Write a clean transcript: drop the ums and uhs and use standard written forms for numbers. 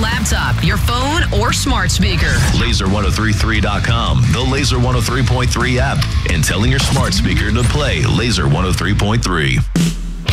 laptop, your phone, or smart speaker. Laser1033.com, the Laser 103.3 app, and telling your smart speaker to play Laser 103.3.